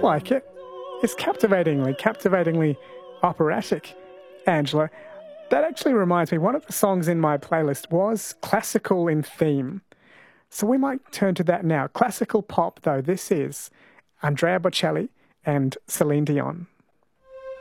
like it. It's captivatingly operatic, Angela. That actually reminds me, one of the songs in my playlist was classical in theme. So we might turn to that now. Classical pop, though, this is Andrea Bocelli and Celine Dion.